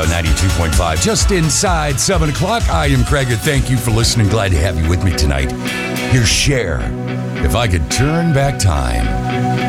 Radio 92.5. Just inside 7 o'clock. I am Craig, and thank you for listening. Glad to have you with me tonight. Here's Cher. If I could turn back time.